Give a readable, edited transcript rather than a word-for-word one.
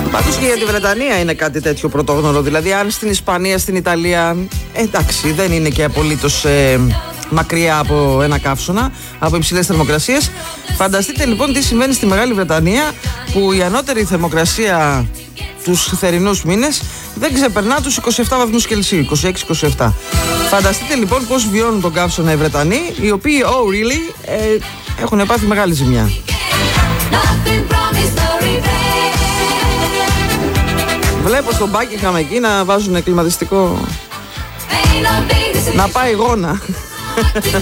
Πάντως και για τη Βρετανία είναι κάτι τέτοιο πρωτόγνωρο. Δηλαδή, αν στην Ισπανία, στην Ιταλία, εντάξει, δεν είναι και απολύτως μακριά από ένα καύσωνα, από υψηλές θερμοκρασίες. Φανταστείτε λοιπόν τι συμβαίνει στη Μεγάλη Βρετανία, που η ανώτερη θερμοκρασία τους θερινούς μήνες δεν ξεπερνά τους 27 βαθμούς Κελσίου, 26-27. Φανταστείτε λοιπόν πώς βιώνουν τον καύσωνα οι Βρετανοί, οι οποίοι, oh really, έχουν πάθει μεγάλη ζημιά. Βλέπω στον Buckingham εκεί να βάζουν κλιματιστικό, να πάει γόνα.